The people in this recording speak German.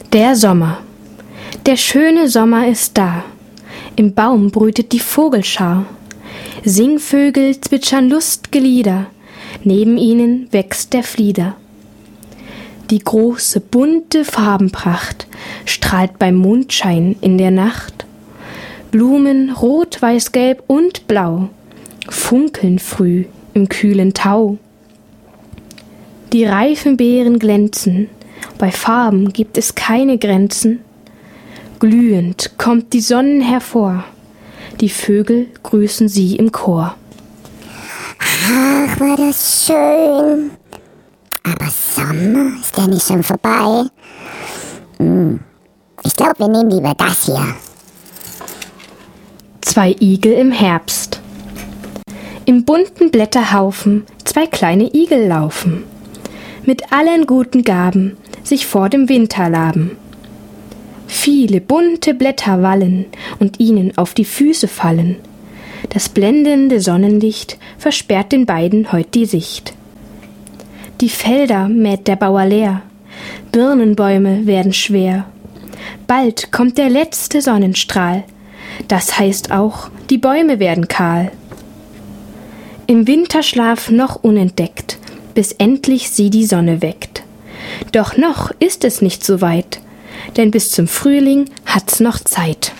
Der Sommer. Der schöne Sommer ist da. Im Baum brütet die Vogelschar. Singvögel zwitschern lust'ge Lieder. Neben ihnen wächst der Flieder. Die große, bunte Farbenpracht strahlt beim Mondschein in der Nacht. Blumen rot, weiß, gelb und blau funkeln früh im kühlen Tau. Die reifen Beeren glänzen, bei Farben gibt es keine Grenzen. Glühend kommt die Sonne hervor, die Vögel grüßen sie im Chor. Ach, war das schön. Aber Sommer, ist der nicht schon vorbei? Ich glaube, wir nehmen lieber das hier. 2 Igel im Herbst. Im bunten Blätterhaufen 2 kleine Igel laufen, mit allen guten Gaben sich vor dem Winter laben. Viele bunte Blätter wallen und ihnen auf die Füße fallen. Das blendende Sonnenlicht versperrt den beiden heut die Sicht. Die Felder mäht der Bauer leer, Birnenbäume werden schwer. Bald kommt der letzte Sonnenstrahl, das heißt auch, die Bäume werden kahl. Im Winterschlaf noch unentdeckt, bis endlich sie die Sonne weckt. Doch noch ist es nicht so weit, denn bis zum Frühling hat's noch Zeit.